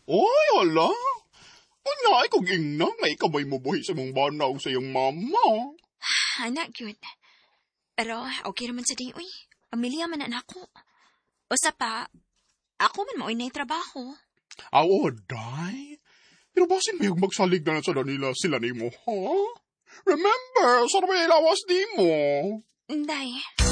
Oy, hala. Unya, kung ingnang na ikamay mo buhi sa mong banaw sa iyong mama. Anak, yun. Pero, okay naman sa di, uy. Pamilya man na ako. Usa pa, ako man maoy na trabaho. Aw, day. Pero basin may magsalig na sa danila sila ni mo, ha? Remember, sarap may lawas di mo. Day.